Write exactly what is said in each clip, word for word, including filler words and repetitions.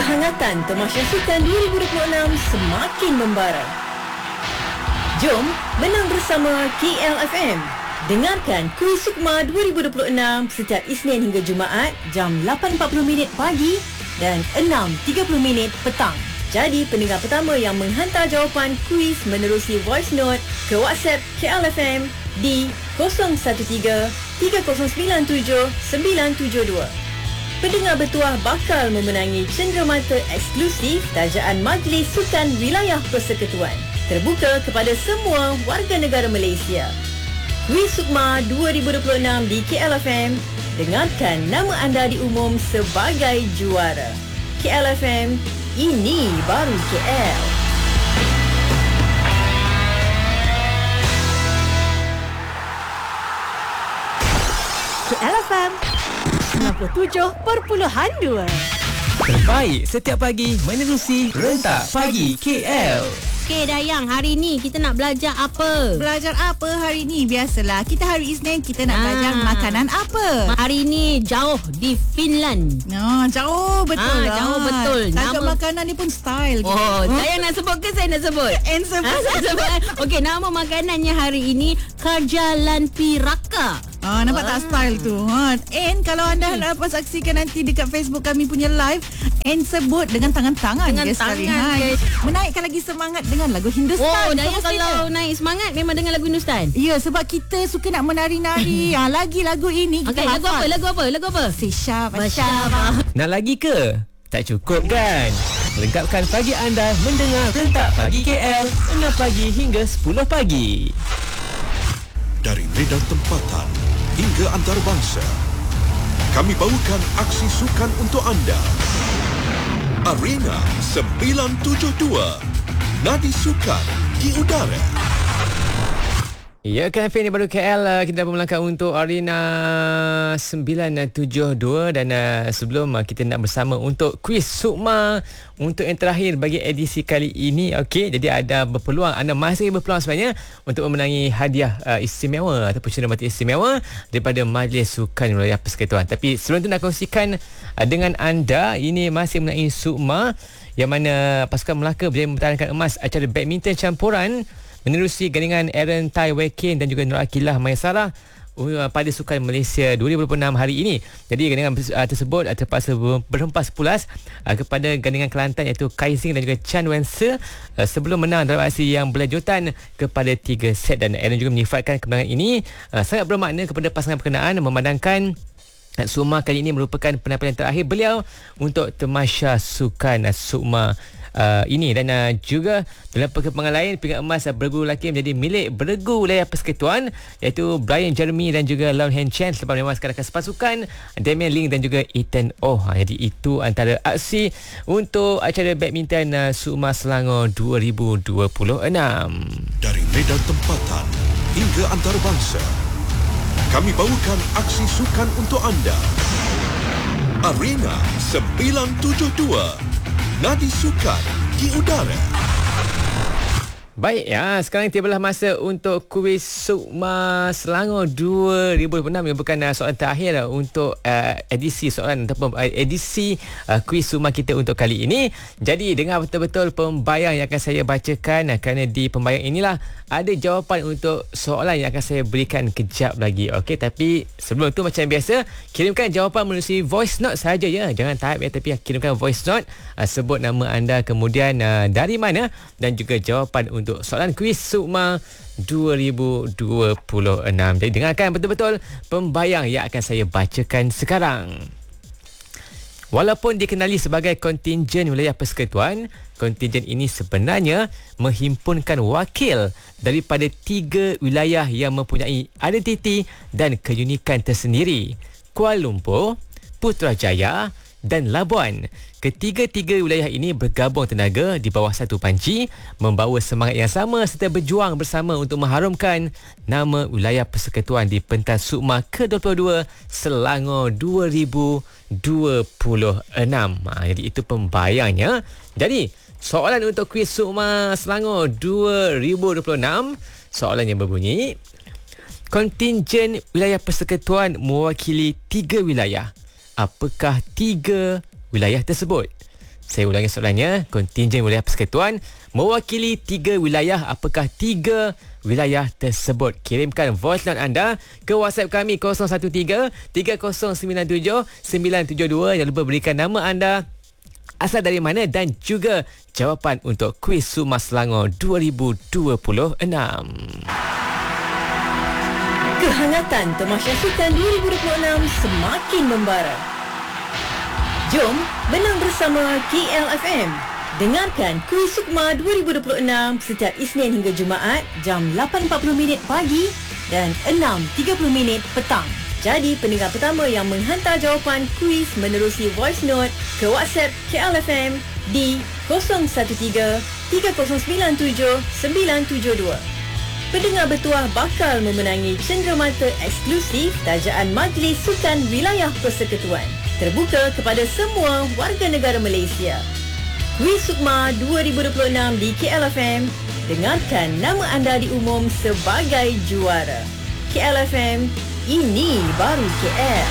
Kehangatan Tamasya Sukan dua ribu dua puluh enam semakin membara. Jom menang bersama K L F M. Dengarkan Kuis Sukma dua ribu dua puluh enam setiap Isnin hingga Jumaat jam lapan empat puluh minit pagi dan enam tiga puluh minit petang. Jadi pendengar pertama yang menghantar jawapan kuis menerusi voice note ke WhatsApp K L F M di kosong satu tiga tiga kosong sembilan tujuh sembilan tujuh dua. Pendengar bertuah bakal memenangi cenderamata eksklusif tajaan Majlis Sukan Wilayah Persekutuan. Terbuka kepada semua warga negara Malaysia. Kuis Sukma dua ribu dua puluh enam di K L F M. Dengarkan nama anda diumum sebagai juara. K L F M, ini baru K L. K L F M sembilan puluh tujuh perpuluhan dua. Terbaik setiap pagi menerusi Rentak Pagi K L. Okey Dayang, hari ni kita nak belajar apa? Belajar apa hari ni? Biasalah, kita hari Isnin kita nak ah. belajar makanan apa? Hari ni jauh di Finland. Oh, jauh betul ah, lah. Jauh betul. Tajuk nama makanan ni pun style. Oh, Dayang nak sebut ke saya nak sebut? And sebut. Ah, sebut. Okey, nama makanannya hari ini Karjalanpiraka. Ah, nampak ah. tak style tu. Ha. And kalau anda hmm. dapat saksikan nanti dekat Facebook kami punya live, and sebut dengan tangan-tangan. Dengan yes, tangan. Ha. Menaikkan lagi semangat dengan lagu Hindustan. Oh, Dayang kalau naik semangat memang dengan lagu Hindustan. Ya, sebab kita suka nak menari-nari. ha, lagi lagu ini kita okay, lagu apa? Lagu apa? Lagu apa? Sisha Masyaba. Nak lagi ke? Tak cukup kan? Lengkapkan pagi anda mendengar Rentak Pagi K L enam pagi hingga sepuluh pagi. Dari medan tempatan hingga antarabangsa, kami bawakan aksi sukan untuk anda. Arena sembilan tujuh dua, nadi sukan di udara. Ya, kan ini baru K L. Kita dah melangkah untuk Arena sembilan tujuh dua. Dan uh, sebelum uh, kita nak bersama untuk Kuis Sukma untuk yang terakhir bagi edisi kali ini. Okey, jadi ada berpeluang, anda masih berpeluang sebenarnya untuk memenangi hadiah uh, istimewa ataupun cenderamata istimewa daripada Majlis Sukan Wilayah Persekutuan. Tapi sebelum tu nak kongsikan uh, dengan anda, ini masih mengenai Sukma yang mana pasukan Melaka berjaya mempertahankan emas acara badminton campuran menerusi gandingan Aaron Tai Wei Kin dan juga Nur Akilah Maisarah uh, pada Sukan Malaysia dua ribu dua puluh enam hari ini. Jadi gandingan uh, tersebut uh, terpaksa berhempas pulas uh, kepada gandingan Kelantan iaitu Kai Sing dan juga Chan Wen Se uh, sebelum menang dalam aksi yang berlanjutan kepada tiga set. Dan Aaron juga menyifatkan kemenangan ini uh, sangat bermakna kepada pasangan berkenaan, memandangkan Sukma kali ini merupakan penampilan terakhir beliau untuk Tamasya Sukan Sukma uh, ini. Dan uh, juga dalam perkembangan lain, pingat emas uh, beregu lelaki menjadi milik beregu Wilayah Persekutuan iaitu Brian Jeremy dan juga Lau Hen Chen selepas menewaskan rakan sepasukan Damian Ling dan juga Ethan Oh. Ha, jadi itu antara aksi untuk acara badminton uh, Sukma Selangor dua ribu dua puluh enam. Dari medan tempatan hingga antarabangsa, kami bawakan aksi sukan untuk anda. Arena sembilan tujuh dua, nadi sukan di udara. Baik, ya, sekarang tibalah masa untuk Kuis Sukma Selangor dua ribu dua puluh enam yang bukan uh, soalan terakhir uh, untuk uh, edisi soalan ataupun uh, edisi uh, Kuis Sukma kita untuk kali ini. Jadi dengar betul-betul pembayang yang akan saya bacakan uh, kerana di pembayang inilah ada jawapan untuk soalan yang akan saya berikan kejap lagi. Okey, tapi sebelum tu macam biasa, kirimkan jawapan melalui voice note saja ya. Jangan type ya, tapi kirimkan voice note, uh, sebut nama anda, kemudian uh, dari mana dan juga jawapan untuk untuk soalan Kuis Sukma dua ribu dua puluh enam. Jadi dengarkan betul-betul pembayang yang akan saya bacakan sekarang. Walaupun dikenali sebagai kontingen wilayah persekutuan, kontingen ini sebenarnya menghimpunkan wakil daripada tiga wilayah yang mempunyai identiti dan keunikan tersendiri: Kuala Lumpur, Putrajaya dan Labuan. Ketiga-tiga wilayah ini bergabung tenaga di bawah satu panci, membawa semangat yang sama serta berjuang bersama untuk mengharumkan nama wilayah persekutuan di pentas Sukma ke dua puluh dua Selangor dua ribu dua puluh enam. Ha, jadi itu pembayangnya. Jadi soalan untuk Kuis Sukma Selangor dua ribu dua puluh enam, soalannya berbunyi: kontingen wilayah persekutuan mewakili tiga wilayah. Apakah tiga wilayah tersebut? Saya ulangi soalannya. Kontingen wilayah persekutuan mewakili tiga wilayah. Apakah tiga wilayah tersebut? Kirimkan voice note anda ke WhatsApp kami kosong satu tiga tiga kosong sembilan tujuh sembilan tujuh dua. Jangan lupa berikan nama anda, asal dari mana dan juga jawapan untuk kuis Suma Selangor dua ribu dua puluh enam. Kehangatan Tamasya Sukan dua ribu dua puluh enam semakin membara. Jom menang bersama K L F M. Dengarkan Kuis Sukma dua ribu dua puluh enam setiap Isnin hingga Jumaat jam lapan empat puluh minit pagi dan enam tiga puluh minit petang. Jadi pendengar pertama yang menghantar jawapan kuis menerusi voice note ke WhatsApp K L F M di kosong satu tiga tiga kosong sembilan tujuh sembilan tujuh dua. Pendengar bertuah bakal memenangi cenderamata eksklusif tajaan Majlis Sukan Wilayah Persekutuan. Terbuka kepada semua warga negara Malaysia. Kuis Sukma dua ribu dua puluh enam di K L F M. Dengarkan nama anda diumum sebagai juara. K L F M, ini baru K L.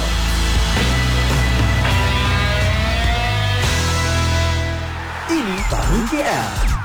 Ini baru K L.